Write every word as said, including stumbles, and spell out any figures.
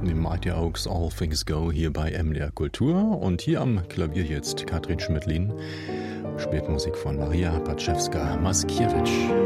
im Mighty Oaks All Things Go hier bei M D R Kultur. Und hier am Klavier jetzt Katrin Schmidlin, spielt Musik von Maria Paczewska-Maskiewicz.